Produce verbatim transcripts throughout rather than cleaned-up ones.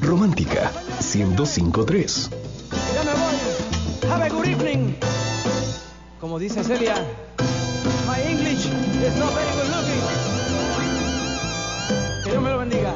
Romántica ciento cinco punto tres. Ya me voy. Have a good evening. Como dice Celia, my English is not very good looking. Que Dios me lo bendiga.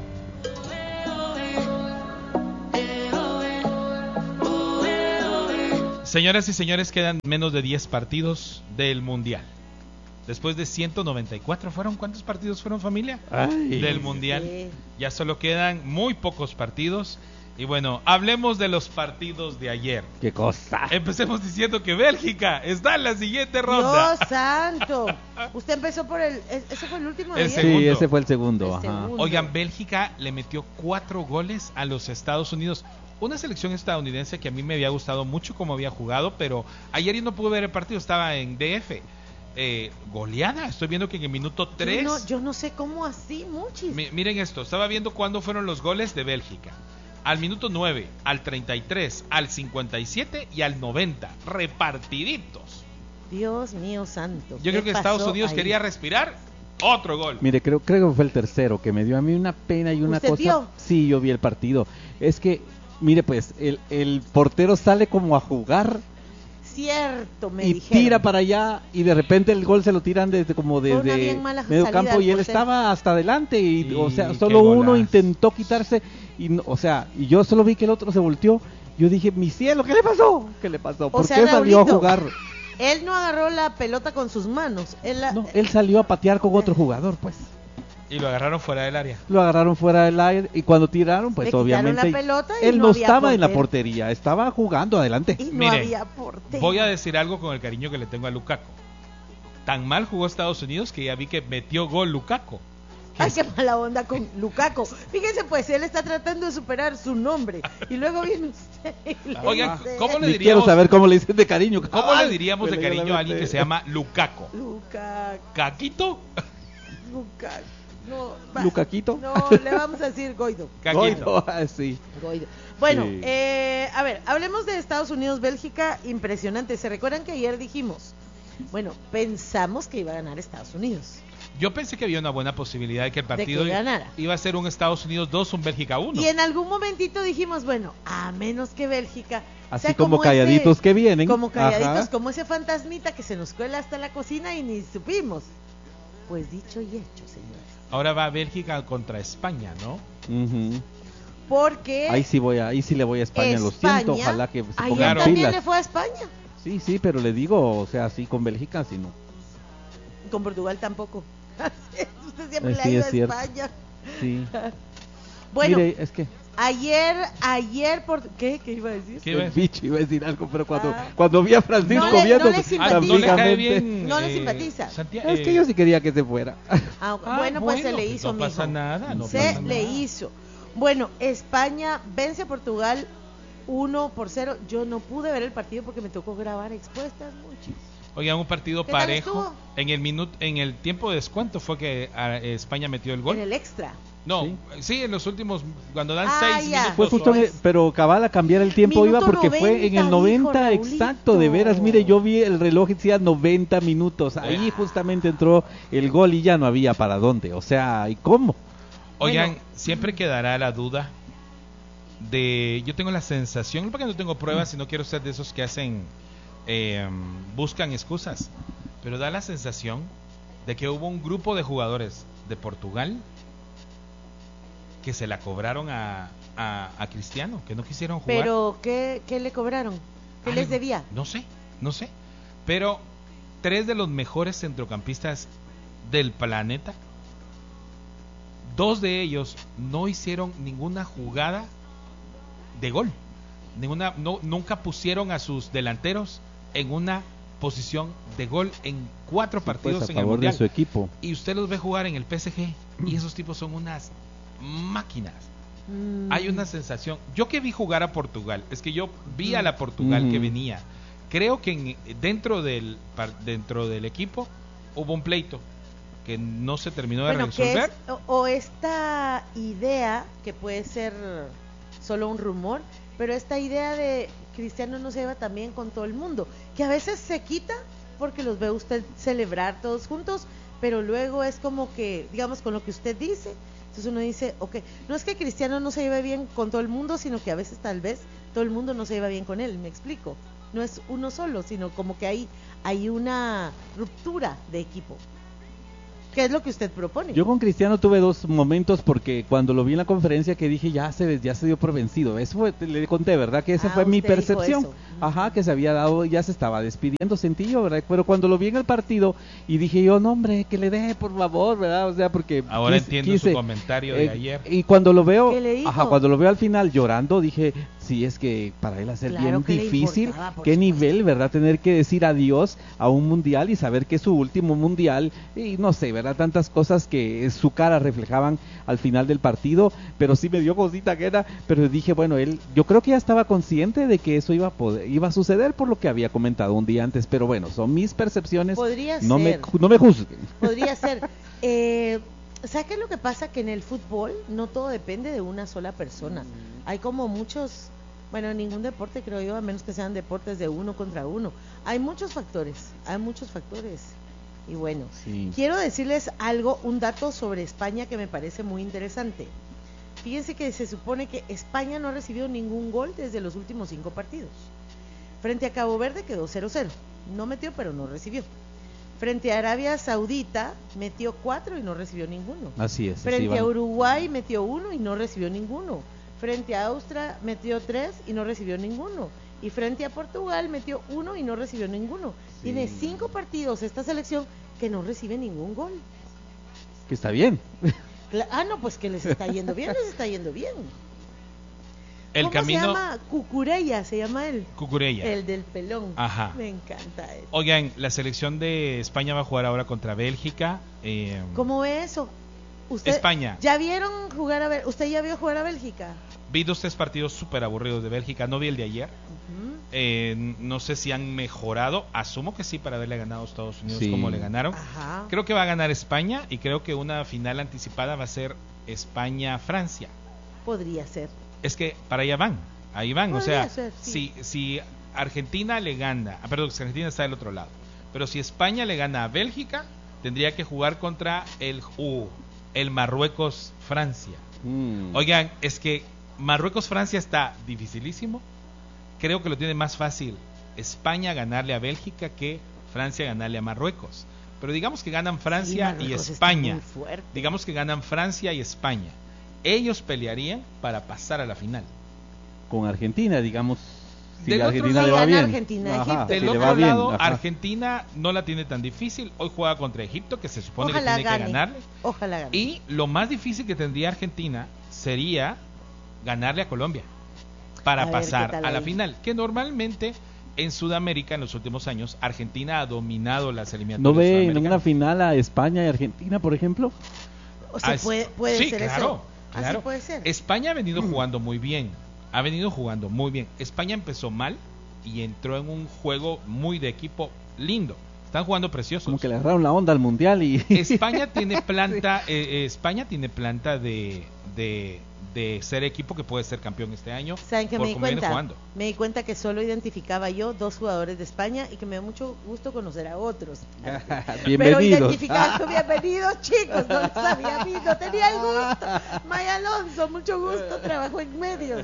Señoras y señores, quedan menos de diez partidos del Mundial. Después de ciento noventa y cuatro, ¿fueron cuántos partidos fueron, familia? Ay, del Mundial. Sí. Ya solo quedan muy pocos partidos. Y bueno, hablemos de los partidos de ayer. qué cosa. Empecemos diciendo que Bélgica está en la siguiente ronda. Dios santo. Usted empezó por el... ¿Ese fue el último de El ayer? segundo. Sí, ese fue el segundo. El Ajá. segundo. Oigan, Bélgica le metió cuatro goles a los Estados Unidos. Una selección estadounidense que a mí me había gustado mucho como había jugado, pero ayer yo no pude ver el partido, estaba en D F. Eh, goleada, estoy viendo que en el minuto tres. Yo no, yo no sé cómo así, muchis. Mi- miren esto, estaba viendo cuándo fueron los goles de Bélgica. Al minuto nueve, al treinta y tres, al cincuenta y siete y al noventa. Repartiditos. Dios mío santo. Yo ¿qué creo que Estados pasó Unidos ahí? quería respirar. Otro gol. Mire, creo, creo que fue el tercero que me dio a mí una pena y una ¿Usted cosa. vio? Sí, yo vi el partido. Es que, mire, pues, el, el portero sale como a jugar Cierto, me y dijeron. tira para allá y de repente el gol se lo tiran desde como Fue una desde bien mala medio salida campo del y él portero. estaba hasta adelante y, Y o sea, qué solo uno golazo. intentó quitarse y no- o sea, y yo solo vi que el otro se volteó. Yo dije, mi cielo, ¿qué le pasó? ¿Qué le pasó? ¿Por sea, qué salió a Raulito, jugar? Él no agarró la pelota con sus manos. Él la... No, él salió a patear con otro jugador, pues. Y lo agarraron fuera del área. Lo agarraron fuera del aire y cuando tiraron, pues Le quitaron obviamente la pelota y él no no había estaba en la portero. portería, estaba jugando adelante. Y no Miren, había portero. Voy a decir algo con el cariño que le tengo a Lukaku. Tan mal jugó Estados Unidos que ya vi que metió gol Lukaku. Ay, qué mala onda con Lukaku. Fíjense, pues, él está tratando de superar su nombre. Y luego viene usted y le Oigan, dice, ¿cómo le Ni diríamos? quiero saber cómo le dicen de cariño. ¿Cómo le Ay, diríamos de me leyó la cariño a alguien mente. que se llama Lukaku? Lukaku, ¿Caquito? Lukaku. No, va. ¿Lucaquito? No, le vamos a decir Goido. Caquito. Goido, ah, sí. Goido. Bueno, Sí. eh, a ver, hablemos de Estados Unidos, Bélgica, impresionante. ¿Se recuerdan que ayer dijimos? Bueno, pensamos que iba a ganar Estados Unidos. Yo pensé que había una buena posibilidad de que el De que partido ganara. iba a ser un Estados Unidos dos, un Bélgica uno. Y en algún momentito dijimos, bueno, a menos que Bélgica... Así sea, como calladitos ese- que vienen. Como calladitos, Ajá. como ese fantasmita que se nos cuela hasta la cocina y ni supimos. Pues dicho y hecho, señores. Ahora va Bélgica contra España, ¿no? Ujú. Porque Ahí sí voy a, ahí sí le voy a España, lo España, siento, ojalá que se ayer pongan Claro. también pilas. le fue a España. Sí, sí, pero le digo, o sea, sí con Bélgica, sí no. Con Portugal tampoco. Usted siempre Eh, le ha sí, ido es a cierto. España. Sí. Bueno, Mire, es que ayer, ayer, por... ¿qué? ¿Qué iba a decir? ¿Qué iba a el decir? bicho iba a decir algo, pero cuando, Ah. cuando vi a Francisco No le- no viendo le Ah, simpatiza. no le cae amigamente, bien. No le eh, simpatiza. Santiago, es que eh, yo sí quería que se fuera. Ah, Ah, bueno, pues se bueno, le hizo, no pasa mijo. nada, no se pasa le nada. hizo. Bueno, España vence a Portugal uno por cero. Yo no pude ver el partido porque me tocó grabar expuestas muchas. Oigan, un partido ¿Qué tal parejo. estuvo? En el minuto, en el tiempo de descuento fue que ah, España metió el gol. En el extra. No, Sí. sí. en los últimos, cuando dan Ah, seis ya. minutos. Fue justo, en el- pero cabal a cambiar el tiempo Minuto iba porque fue en el noventa, noventa dijo exacto, de veras, Raulito. mire, yo vi el reloj y decía noventa minutos, ahí Ah. justamente entró el gol y ya no había para dónde, o sea, ¿y cómo? Oigan, Bueno. siempre quedará la duda de, yo tengo la sensación, porque no tengo pruebas y no quiero ser de esos que hacen, eh, buscan excusas, pero da la sensación de que hubo un grupo de jugadores de Portugal que se la cobraron a, a, a Cristiano, que no quisieron jugar. Pero, ¿qué, qué le cobraron? ¿Qué Ay, les debía? No sé, no sé. Pero tres de los mejores centrocampistas del planeta, dos de ellos no hicieron ninguna jugada de gol. Ninguna, no, nunca pusieron a sus delanteros en una posición de gol en cuatro partidos Pues a en el favor de Mundial. su equipo. Y usted los ve jugar en el P S G y esos tipos son unas máquinas. Mm. Hay una sensación. Yo que vi jugar a Portugal, es que yo vi a la Portugal Ujú. que venía. Creo que en- dentro del par- dentro del equipo hubo un pleito que no se terminó de Bueno, que resolver. es, o, o esta idea, que puede ser solo un rumor, pero esta idea de Cristiano no se lleva también con todo el mundo, que a veces se quita porque los ve usted celebrar todos juntos, pero luego es como que, digamos, con lo que usted dice, Entonces uno dice, ok, no es que Cristiano no se lleve bien con todo el mundo, sino que a veces tal vez todo el mundo no se lleva bien con él, me explico. No es uno solo, sino como que hay, hay una ruptura de equipo. ¿Qué es lo que usted propone? Yo con Cristiano tuve dos momentos porque cuando lo vi en la conferencia que dije ya se ya se dio por vencido. Eso fue, le conté, ¿verdad? Que esa Ah, fue mi usted dijo percepción. eso. Ajá, que se había dado, ya se estaba despidiendo, sentí yo, ¿verdad? Pero cuando lo vi en el partido y dije yo, no hombre, que le dé, por favor, ¿verdad? O sea, porque Ahora quis- entiendo quise, su comentario de eh, ayer. Y cuando lo veo, ¿Qué le dijo? ajá, cuando lo veo al final llorando, dije, sí, es que para él hacer Claro bien que le difícil, importaba, por qué supuesto. nivel, ¿verdad? Tener que decir adiós a un mundial y saber que es su último mundial y no sé, ¿verdad? Tantas cosas que su cara reflejaban al final del partido, pero sí me dio cosita que era, pero dije, bueno, él, yo creo que ya estaba consciente de que eso iba a poder, iba a suceder por lo que había comentado un día antes, pero bueno, son mis percepciones, Podría no ser. me no me juzguen. Podría ser. Eh, ¿Sabe qué es lo que pasa? Que en el fútbol no todo depende de una sola persona. Hay como muchos, bueno, en ningún deporte creo yo, a menos que sean deportes de uno contra uno. Hay muchos factores, hay muchos factores. Y bueno, Sí. quiero decirles algo, un dato sobre España que me parece muy interesante. Fíjense que se supone que España no ha recibido ningún gol desde los últimos cinco partidos. Frente a Cabo Verde quedó cero cero. No metió, pero no recibió. Frente a Arabia Saudita metió cuatro y no recibió ninguno. Así es. así Frente van. a Uruguay metió uno y no recibió ninguno. Frente a Austria metió tres y no recibió ninguno. Y frente a Portugal metió uno y no recibió ninguno. Sí. Tiene cinco partidos esta selección que no recibe ningún gol. Que está bien. Cla- ah, no, pues que les está yendo bien, les está yendo bien. El ¿Cómo camino se llama? Cucurella, se llama él. Cucurella. El del pelón. Ajá. Me encanta él. Oigan, la selección de España va a jugar ahora contra Bélgica. eh, ¿Cómo ve eso? Usted, España. ¿Ya vieron jugar a Bélgica? ¿Usted ya vio jugar a Bélgica? Vi dos, tres partidos súper aburridos de Bélgica. No vi el de ayer. Ujú. Eh, no sé si han mejorado. Asumo que sí para haberle ganado a Estados Unidos Sí. como le ganaron. Ajá. Creo que va a ganar España y creo que una final anticipada va a ser España-Francia. Podría ser. Es que para allá van, ahí van. O Podría sea, ser, sí. si, si Argentina le gana, ah, perdón, si Argentina está del otro lado, pero si España le gana a Bélgica, tendría que jugar contra el, uh, el Marruecos-Francia. Mm. Oigan, es que Marruecos-Francia está dificilísimo. Creo que lo tiene más fácil España ganarle a Bélgica que Francia ganarle a Marruecos. Pero digamos que ganan Sí, Francia y Marruecos está España. muy fuerte. Digamos que ganan Francia y España. Ellos pelearían para pasar a la final. Con Argentina, digamos, si Del la otro Argentina lado le va gana bien. Argentina, Ajá, Egipto. Del si le otro va bien, lado, ajá. Argentina no la tiene tan difícil. Hoy juega contra Egipto, que se supone Ojalá que tiene gane. que ganarle. Ojalá gane. Y lo más difícil que tendría Argentina sería ganarle a Colombia para A ver, ¿qué pasar tal a la ahí? final. Que normalmente en Sudamérica en los últimos años Argentina ha dominado las eliminatorias. ¿No ve en sudamericanas. una final a España y Argentina, por ejemplo? O sea, Ah, es- puede, puede sí, ser claro, eso. claro. Así puede ser. España ha venido jugando muy bien. Ha venido jugando muy bien. España empezó mal y entró en un juego muy de equipo lindo. Están jugando preciosos. Como que le agarraron la onda al mundial y... España tiene planta, eh, eh, España tiene planta de, de, de ser equipo que puede ser campeón este año. ¿Saben que por me di cómo viene cuenta? jugando. Me di cuenta que solo identificaba yo dos jugadores de España y que me da mucho gusto conocer a otros. Pero Bienvenidos. identificando, bienvenidos chicos, no los había visto, tenía el gusto. Maya Alonso, mucho gusto, trabajo en medios.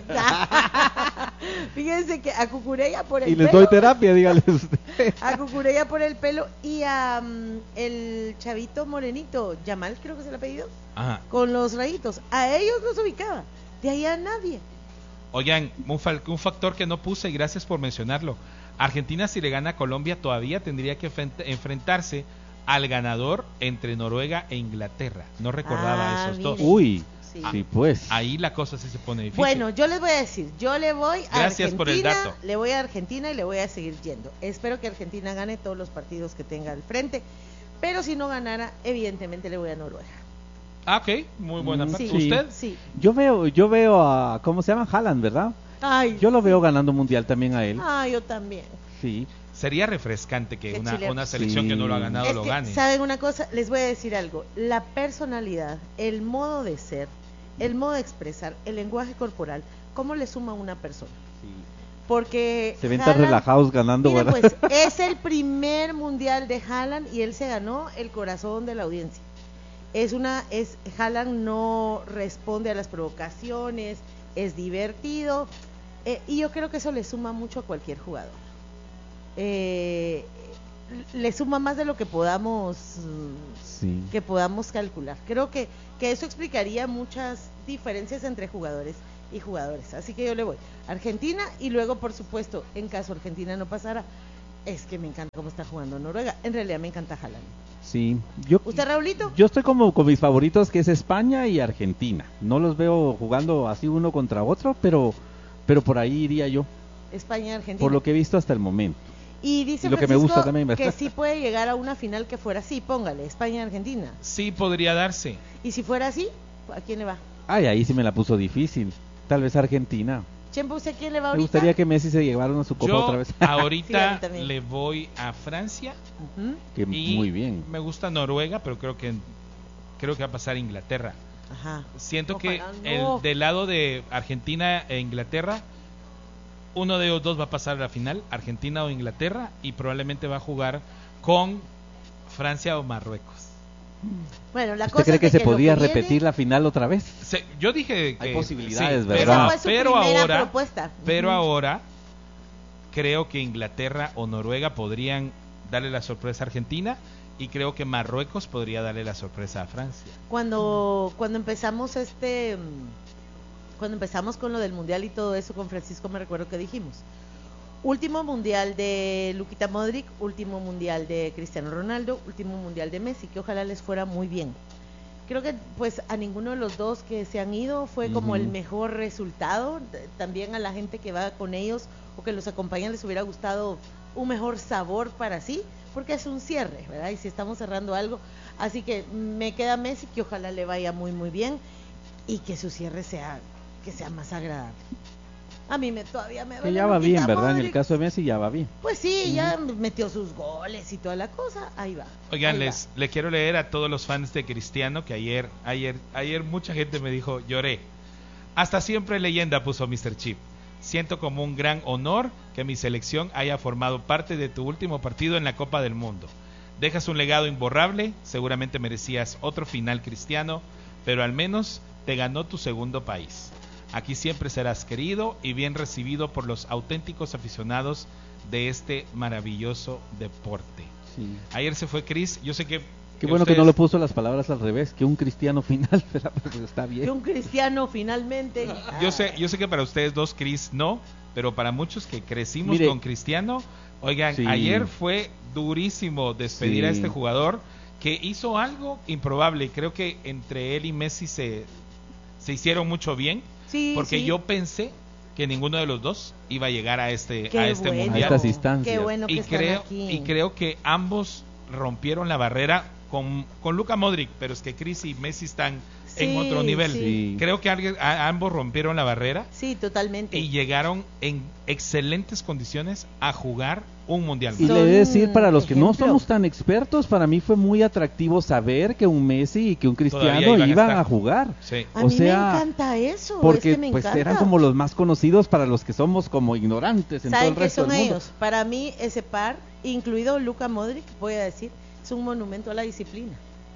Fíjense que a Cucurella por el Y les pelo, doy terapia, dígale usted. a Cucurella por el pelo y a mm, el chavito morenito, Yamal creo que es el apellido, Ajá. con los rayitos, a ellos los ubicaba, de ahí a nadie. Oigan, un, fal- un factor que no puse y gracias por mencionarlo. Argentina si le gana a Colombia todavía tendría que enfrent- enfrentarse al ganador entre Noruega e Inglaterra. No recordaba Ah, esos dos. mire. Uy, Sí. sí pues. Ahí la cosa sí se pone difícil. Bueno, yo les voy a decir, yo le voy a Gracias Argentina, por el dato. le voy a Argentina y le voy a seguir yendo. Espero que Argentina gane todos los partidos que tenga al frente, pero si no ganara, evidentemente le voy a Noruega. Ah, ok, muy buena Mm, parte. Sí, ¿Usted? Sí. Yo veo, yo veo a, ¿cómo se llama? Haaland, ¿verdad? Ay, Yo lo veo ganando mundial también a él. ah, yo también. Sí. Sería refrescante que Qué una, chileno. una selección Sí. que no lo ha ganado Es lo que, gane. ¿saben una cosa? Les voy a decir algo. La personalidad, el modo de ser, el modo de expresar, el lenguaje corporal, ¿cómo le suma a una persona? Porque Se ven tan Haaland- relajados ganando, Miren, ¿verdad? pues es el primer mundial de Haaland y él se ganó el corazón de la audiencia. Es una, es Haaland no responde a las provocaciones, es divertido, eh, y yo creo que eso le suma mucho a cualquier jugador. Eh, le suma más de lo que podamos Sí. que podamos calcular. Creo que, que eso explicaría muchas diferencias entre jugadores y jugadores. Así que yo le voy Argentina, y luego, por supuesto, en caso Argentina no pasara, es que me encanta cómo está jugando Noruega. En realidad me encanta Haaland. Sí. Yo, ¿Usted, Raulito? Yo estoy como con mis favoritos, que es España y Argentina. No los veo jugando así uno contra otro, pero, pero por ahí iría yo, España, Argentina. por lo que he visto hasta el momento. Y dice Y lo que me Francisco gusta también, ¿verdad? que sí puede llegar a una final que fuera así, póngale, España-Argentina. Sí podría darse. Y si fuera así, ¿a quién le va? Ay, ahí sí me la puso difícil. Tal vez Argentina. Chempo, ¿usted a quién le va Me ahorita? gustaría que Messi se llevara una su copa Yo otra vez. Sí, a ahorita mí también. le voy a Francia Ujú. Que y muy bien. me gusta Noruega, pero creo que creo que va a pasar Inglaterra. Ajá. Siento que Ojalá no. el del lado de Argentina e Inglaterra, uno de ellos dos va a pasar a la final, Argentina o Inglaterra, y probablemente va a jugar con Francia o Marruecos. Bueno, la ¿Usted cosa cree que es se de que lo podía que viene- repetir la final otra vez? Se- yo dije que Hay posibilidades, sí, ¿verdad? pero, Esa fue su pero primera ahora, propuesta. pero Ujú. ahora creo que Inglaterra o Noruega podrían darle la sorpresa a Argentina, y creo que Marruecos podría darle la sorpresa a Francia. Cuando, cuando empezamos este, mm, cuando empezamos con lo del mundial y todo eso con Francisco, me recuerdo que dijimos, último mundial de Luka Modric, último mundial de Cristiano Ronaldo, último mundial de Messi, que ojalá les fuera muy bien. Creo que pues a ninguno de los dos que se han ido fue como Ujú. el mejor resultado. T- También a la gente que va con ellos o que los acompaña les hubiera gustado un mejor sabor para sí, porque es un cierre, ¿verdad? Y si estamos cerrando algo, así que me queda Messi, que ojalá le vaya muy muy bien y que su cierre sea que sea más agradable. A mí me todavía me Que duele ya va Luka bien, ¿verdad? En el Modric. caso de Messi ya va bien. Pues sí, ya metió sus goles y toda la cosa, ahí va. Oigan, ahí va. les le quiero leer a todos los fans de Cristiano, que ayer ayer ayer mucha gente me dijo, lloré. Hasta siempre leyenda, puso mister Chip. Siento como un gran honor que mi selección haya formado parte de tu último partido en la Copa del Mundo. Dejas un legado imborrable, seguramente merecías otro final, Cristiano, pero al menos te ganó tu segundo país. Aquí siempre serás querido y bien recibido por los auténticos aficionados de este maravilloso deporte. Sí. Ayer se fue Cris, yo sé que... Qué que bueno que ustedes- no le puso las palabras al revés, que un cristiano final, ¿verdad? Pero pues está Que bien. un cristiano finalmente. Yo sé, yo sé que para ustedes dos, Cris, no, pero para muchos que crecimos Mire, con Cristiano, oigan, sí. ayer fue durísimo despedir Sí. a este jugador que hizo algo improbable. Creo que entre él y Messi se, se hicieron mucho bien, Sí, porque sí. yo pensé que ninguno de los dos iba a llegar a este, Qué a este bueno. A mundial. estas instancias. Qué bueno que y están creo aquí. y creo que ambos rompieron la barrera con, con Luka Modric, pero es que Cris y Messi están en Sí, otro nivel. sí. Sí. Creo que alguien, a- ambos rompieron la barrera Sí, totalmente. y llegaron en excelentes condiciones a jugar un mundial. Y Son le he de decir, para los que no ejemplo. somos tan expertos, para mí fue muy atractivo saber que un Messi y que un Todavía Cristiano iban a iban estar. a jugar. Sí. A o mí sea, me encanta eso. Porque es que me pues encanta. eran como los más conocidos para los que somos como ignorantes en todo ¿Saben el qué resto son del mundo. ellos? Para mí ese par, incluido Luka Modric, voy a decir, es un monumento a la disciplina.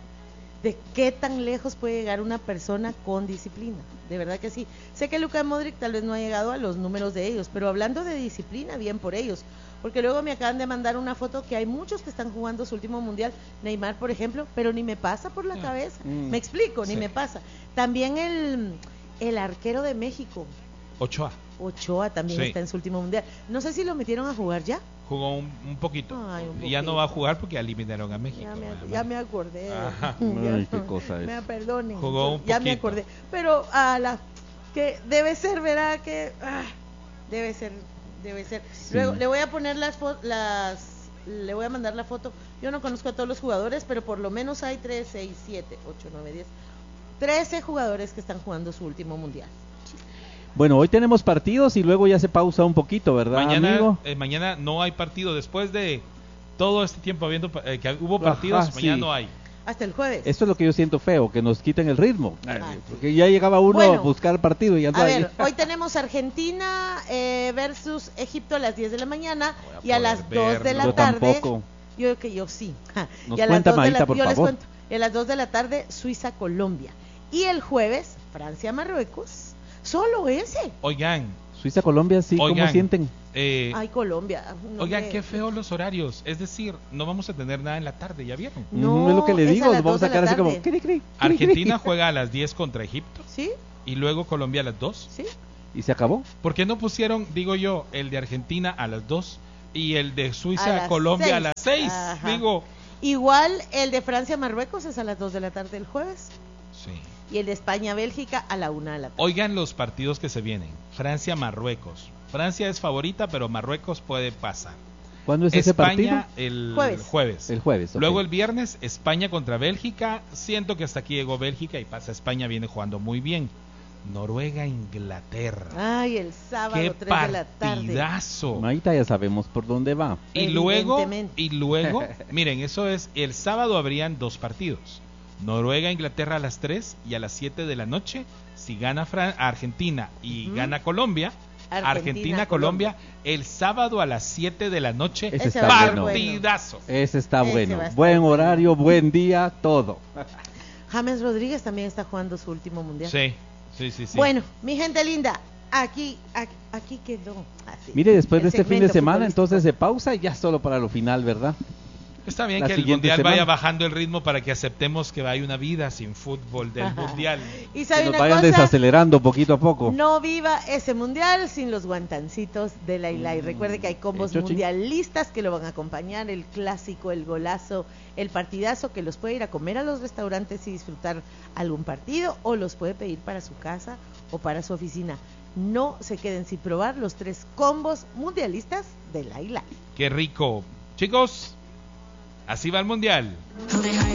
De qué tan lejos puede llegar una persona con disciplina. De verdad que sí. Sé que Luka Modric tal vez no ha llegado a los números de ellos, pero hablando de disciplina, bien por ellos. Porque luego me acaban de mandar una foto que hay muchos que están jugando su último mundial, Neymar por ejemplo, pero ni me pasa por la cabeza. Mm. Me explico, ni Sí. me pasa. También el, el arquero de México, Ochoa Ochoa, también Sí. está en su último mundial. No sé si lo metieron a jugar ya. jugó un, un poquito. Ay, un y ya no poquito. va a jugar porque eliminaron a México. Ya me, además. ya me acordé. Ajá. Ya- Ay, qué cosa es. Me perdonen. Jugó un ya me poquito. acordé. Pero a la que debe ser, ¿verdad? Que ah, debe ser, debe ser. Sí. Luego le voy a poner las fo- las le voy a mandar la foto. Yo no conozco a todos los jugadores, pero por lo menos hay tres, seis, siete, ocho, nueve, diez, trece jugadores que están jugando su último mundial. Bueno, hoy tenemos partidos y luego ya se pausa un poquito, ¿verdad, Mañana, amigo? eh, mañana no hay partido. Después de todo este tiempo habiendo pa- eh, que hubo partidos, Ajá, mañana sí. no hay. Hasta el jueves. Esto es lo que yo siento feo, que nos quiten el ritmo. Ah, Porque ya llegaba uno Bueno, a buscar partido y ya no A hay. ver, hoy tenemos Argentina eh, versus Egipto a las diez de la mañana Voy a y a poder las dos de verlo. la Yo tarde. tampoco. Yo que yo sí. Nos Y a las cuenta, dos de la- Maíta, por yo les favor. cuento. Y a las dos de la tarde, Suiza-Colombia. Y el jueves, Francia-Marruecos. Solo ese. Oigan, Suiza-Colombia, sí, ¿cómo Oigan, sienten? eh, Ay, Colombia. no oigan, me- qué feo los horarios. Es decir, no vamos a tener nada en la tarde, ¿ya vieron? No, Ujú, es lo que le es digo, a las nos vamos dos a de quedar la así como... tarde. cri, cri, cri, Argentina cri. juega a las diez contra Egipto ¿Sí? y luego Colombia a las dos. ¿Sí? ¿Y se acabó? ¿Por qué no pusieron, digo yo, el de Argentina a las dos y el de A Suiza las Colombia a seis. las seis? Ajá. Digo, Igual el de Francia-Marruecos es a las dos de la tarde el jueves. sí. Y el de España-Bélgica a la una de la tarde. Oigan los partidos que se vienen. Francia-Marruecos. Francia es favorita, pero Marruecos puede pasar. ¿Cuándo es ese partido? España el Jueves. jueves. El jueves, ok. Luego el viernes, España contra Bélgica. Siento que hasta aquí llegó Bélgica y pasa España, viene jugando muy bien. Noruega-Inglaterra. Ay, el sábado, ¡Qué tres de la tarde. partidazo! Ahorita ya sabemos por dónde va. Y luego, Evidentemente. y luego, miren, eso es, el sábado habrían dos partidos. Noruega-Inglaterra a las tres y a las siete de la noche, si gana Fran- Argentina y Ujú. gana Colombia, Argentina, Argentina-Colombia, el sábado a las siete de la noche, Ese Ese está va a ser bueno. partidazo. Ese está Ese bueno. va a estar Buen bueno. horario, buen día, todo. James Rodríguez también está jugando su último mundial. Sí, sí, sí, sí. Bueno, mi gente linda, aquí, aquí, aquí quedó. Así. Mire, después de El este fin de segmento semana, futbolístico. entonces se pausa y ya solo para lo final, ¿verdad? Está bien la que el siguiente mundial semana. vaya bajando el ritmo para que aceptemos que hay una vida sin fútbol del Ajá. mundial. Y Que sabe nos una vayan cosa, desacelerando poquito a poco. no viva ese mundial sin los guantancitos de la Ilay. Mm, Recuerde que hay combos el chochi. mundialistas que lo van a acompañar, el clásico, el golazo, el partidazo, que los puede ir a comer a los restaurantes y disfrutar algún partido, o los puede pedir para su casa o para su oficina. No se queden sin probar los tres combos mundialistas de la Ilay. Qué rico. Chicos, así va el mundial.